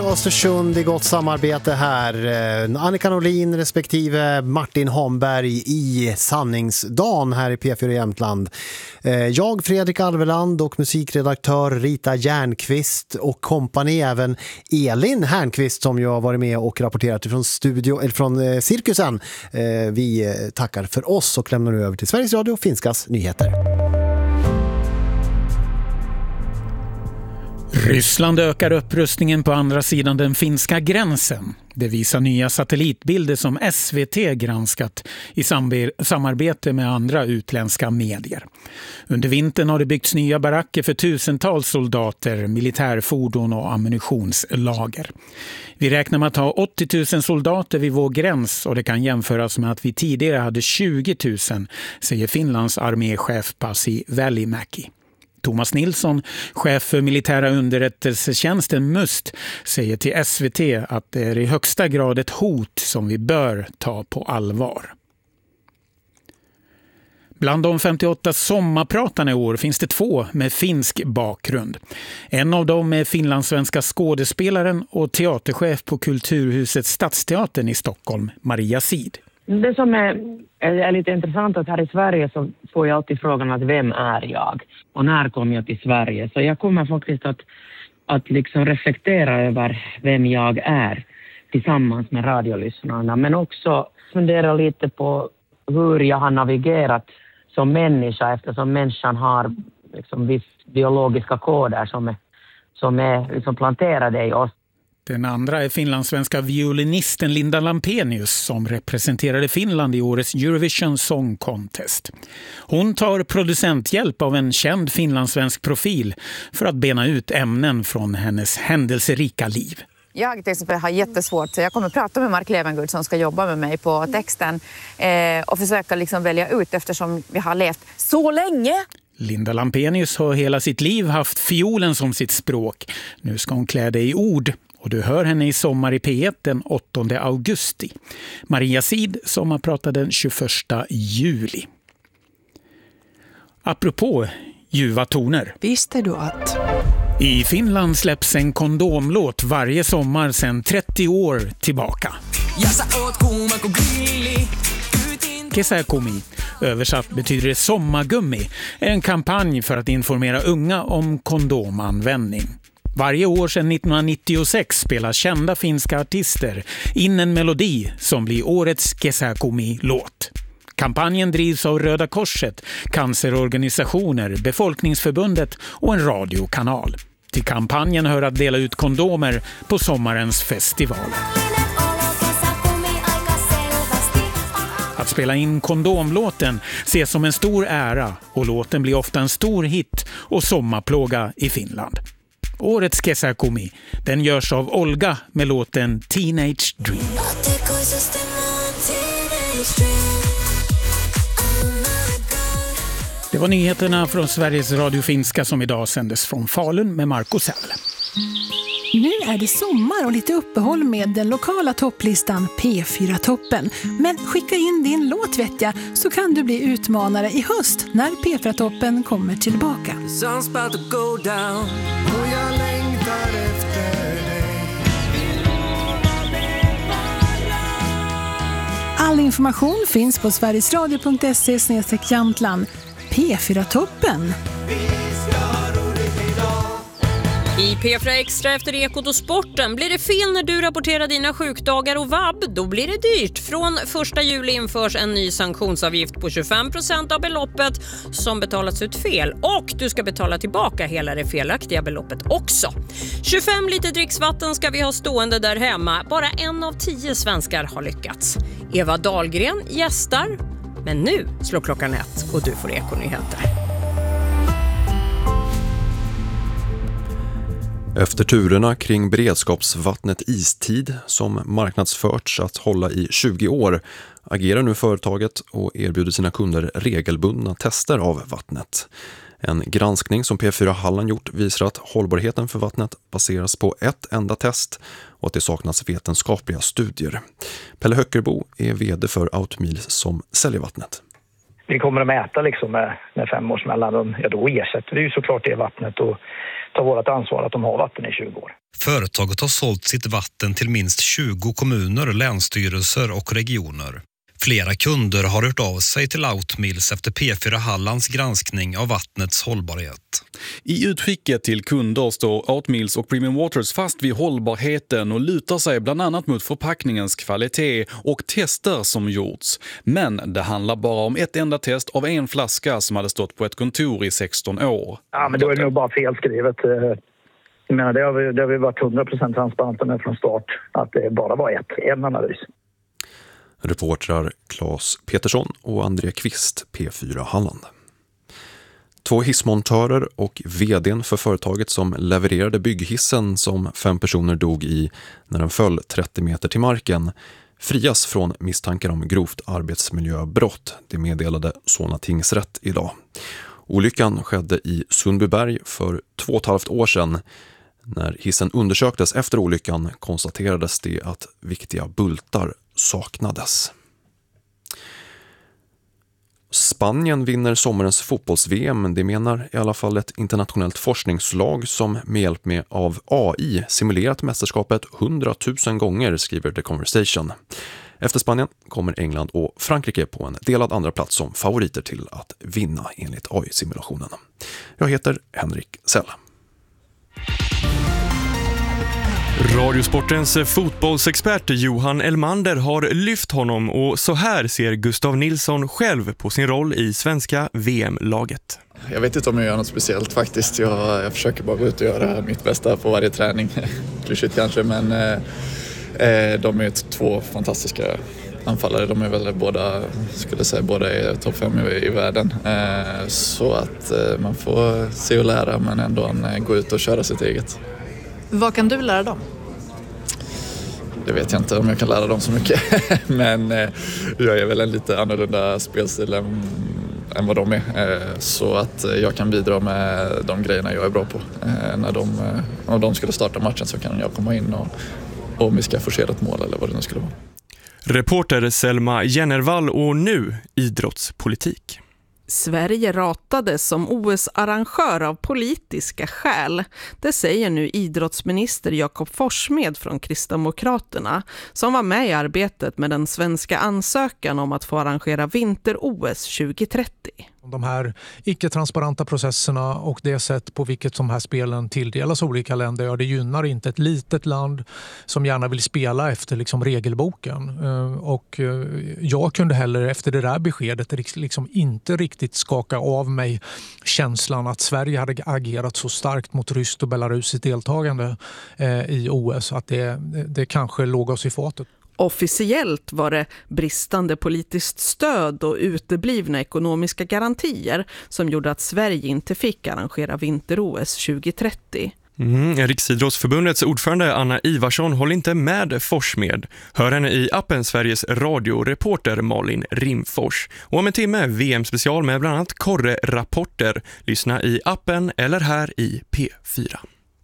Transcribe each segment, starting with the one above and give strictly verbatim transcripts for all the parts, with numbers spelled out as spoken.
Östersund i gott samarbete här. Annika Norlin respektive Martin Holmberg i sanningsdagen här i P fyra Jämtland. Jag, Fredrik Alveland, och musikredaktör Rita Järnqvist och kompani, även Elin Härnqvist som ju har varit med och rapporterat från studio eller från cirkusen. Vi tackar för oss och lämnar nu över till Sveriges Radio Finskas nyheter. Ryssland ökar upprustningen på andra sidan den finska gränsen. Det visar nya satellitbilder som S V T granskat i samarbete med andra utländska medier. Under vintern har det byggts nya baracker för tusentals soldater, militärfordon och ammunitionslager. Vi räknar med att ha åttio tusen soldater vid vår gräns, och det kan jämföras med att vi tidigare hade tjugo tusen, säger Finlands arméchef Pasi Välimäki. Thomas Nilsson, chef för militära underrättelsetjänsten Must, säger till S V T att det är i högsta grad ett hot som vi bör ta på allvar. Bland de femtioåtta sommarpratarna i år finns det två med finsk bakgrund. En av dem är finlandssvenska skådespelaren och teaterchef på Kulturhuset Stadsteatern i Stockholm, Maria Sid. Det som är, är lite intressant att här i Sverige så får jag alltid frågan att vem är jag? Och när kom jag till Sverige? Så jag kommer faktiskt att, att liksom reflektera över vem jag är tillsammans med radiolyssnarna. Men också fundera lite på hur jag har navigerat som människa, eftersom människan har liksom viss biologiska koder som är, som är liksom planterade i oss. Den andra är finlandssvenska violinisten Linda Lampenius som representerade Finland i årets Eurovision Song Contest. Hon tar producenthjälp av en känd finlandssvensk profil för att bena ut ämnen från hennes händelserika liv. Jag till exempel har jättesvårt, så jag kommer att prata med Mark Levengood som ska jobba med mig på texten eh, och försöka liksom välja ut eftersom vi har levt så länge. Linda Lampenius har hela sitt liv haft fiolen som sitt språk. Nu ska hon klä det i ord. Och du hör henne i Sommar i P ett den åttonde augusti. Maria Sid som har pratat den tjugoförsta juli. Apropå ljuva toner. Visste du att... I Finland släpps en kondomlåt varje sommar sedan trettio år tillbaka. Kesäkomi, översatt betyder det sommargummi, är en kampanj för att informera unga om kondomanvändning. Varje år sedan nittonhundranittiosex spelar kända finska artister in en melodi som blir årets Kesäkomi-låt. Kampanjen drivs av Röda Korset, cancerorganisationer, Befolkningsförbundet och en radiokanal. Till kampanjen hör att dela ut kondomer på sommarens festivaler. Att spela in kondomlåten ses som en stor ära och låten blir ofta en stor hit och sommarplåga i Finland. Årets Kesäkomi, den görs av Olga med låten Teenage Dream. Det var nyheterna från Sveriges Radio Finska som idag sändes från Falun med Marco Säll. Nu är det sommar och lite uppehåll med den lokala topplistan P fyra Toppen. Men skicka in din låt vet jag, så kan du bli utmanare i höst när P fyra Toppen kommer tillbaka. All information finns på sverigesradio punkt se slash Jämtland. P fyra Toppen. I P fyra Extra efter Ekot och sporten. Blir det fel när du rapporterar dina sjukdagar och vab, då blir det dyrt. Från första juli införs en ny sanktionsavgift på tjugofem procent av beloppet som betalats ut fel. Och du ska betala tillbaka hela det felaktiga beloppet också. tjugofem liter dricksvatten ska vi ha stående där hemma. Bara en av tio svenskar har lyckats. Eva Dahlgren gästar. Men nu slår klockan ett och du får Ekonyheter. Efter turerna kring beredskapsvattnet Istid som marknadsförts att hålla i tjugo år agerar nu företaget och erbjuder sina kunder regelbundna tester av vattnet. En granskning som P fyra Halland gjort visar att hållbarheten för vattnet baseras på ett enda test och att det saknas vetenskapliga studier. Pelle Höckerbo är vd för Outmil som säljer vattnet. Vi kommer att mäta liksom med, med fem års mellanrum. Ja, då ersätter vi ju såklart det vattnet och tar vårt ansvar att de har vatten i tjugo år. Företaget har sålt sitt vatten till minst tjugo kommuner, länsstyrelser och regioner. Flera kunder har hört av sig till Outmills efter P fyra Hallands granskning av vattnets hållbarhet. I utskicket till kunder står Outmills och Premium Waters fast vid hållbarheten och lutar sig bland annat mot förpackningens kvalitet och tester som gjorts. Men det handlar bara om ett enda test av en flaska som hade stått på ett kontor i sexton år. Ja, men då är det nog bara felskrivet. Jag menar, det har vi, det har vi varit hundra procent transparenta med från start, att det bara var ett, en analys. Reportrar Claes Petersson och André Kvist, P fyra Halland. Två hissmontörer och vdn för företaget som levererade bygghissen som fem personer dog i när den föll trettio meter till marken frias från misstankar om grovt arbetsmiljöbrott. Det meddelade Solna tingsrätt idag. Olyckan skedde i Sundbyberg för två och ett halvt år sedan. När hissen undersöktes efter olyckan konstaterades det att viktiga bultar saknades. Spanien vinner sommarens fotbolls-V M, det menar i alla fall ett internationellt forskningslag som med hjälp med av A I simulerat mästerskapet hundratusen gånger, skriver The Conversation. Efter Spanien kommer England och Frankrike på en delad andra plats som favoriter till att vinna enligt A I-simulationen. Jag heter Henrik Sell. Radiosportens fotbollsexpert Johan Elmander har lyft honom och så här ser Gustav Nilsson själv på sin roll i svenska V M-laget. Jag vet inte om jag gör något speciellt faktiskt. Jag, jag försöker bara gå ut och göra mitt bästa på varje träning. Klyschigt kanske, men eh, de är två fantastiska anfallare. De är väl båda, skulle säga, båda är topp fem i, i världen. Eh, så att eh, man får se och lära, men ändå eh, gå ut och köra sitt eget. Vad kan du lära dem? Det vet jag inte om jag kan lära dem så mycket. Men eh, jag är väl en lite annorlunda spelstil än, än vad de är. Eh, så att eh, jag kan bidra med de grejerna jag är bra på. Eh, när de, eh, om de skulle starta matchen så kan jag komma in och, och om vi ska forcera ett mål eller vad det nu skulle vara. Reporter Selma Jennervall och nu idrottspolitik. Sverige ratades som O S-arrangör av politiska skäl. Det säger nu idrottsminister Jakob Forssmed från Kristdemokraterna som var med i arbetet med den svenska ansökan om att få arrangera vinter-O S tjugohundratrettio. De här icke-transparenta processerna och det sätt på vilket de här spelen tilldelas olika länder, ja, det gynnar inte ett litet land som gärna vill spela efter liksom regelboken. Och jag kunde heller efter det där beskedet liksom inte riktigt skaka av mig känslan att Sverige hade agerat så starkt mot ryskt och belarusiskt deltagande i O S att det, det kanske låg oss i fatet. Officiellt var det bristande politiskt stöd och uteblivna ekonomiska garantier som gjorde att Sverige inte fick arrangera vinter-O S tjugohundratrettio. Mm, Riksidrottsförbundets ordförande Anna Ivarsson håller inte med Forssmed. Hör henne i appen Sveriges radioreporter Malin Rimfors. Och om en timme V M-special med bland annat Korre-rapporter. Lyssna i appen eller här i P fyra.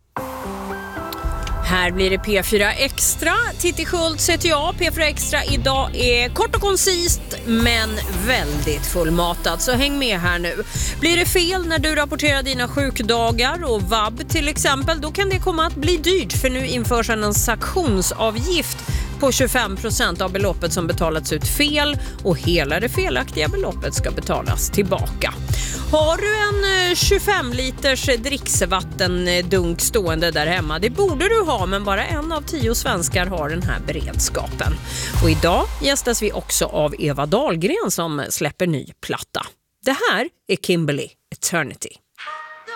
Här blir det P fyra Extra. Titti Schultz heter jag. P fyra Extra idag är kort och koncist men väldigt fullmatat. Så häng med här nu. Blir det fel när du rapporterar dina sjukdagar och vab till exempel, då kan det komma att bli dyrt, för nu införs en sanktionsavgift på tjugofem procent av beloppet som betalats ut fel, och hela det felaktiga beloppet ska betalas tillbaka. Har du en tjugofem liters dricksvattendunk stående där hemma? Det borde du ha, men bara en av tio svenskar har den här beredskapen. Och idag gästas vi också av Eva Dahlgren som släpper ny platta. Det här är Kimberly Eternity.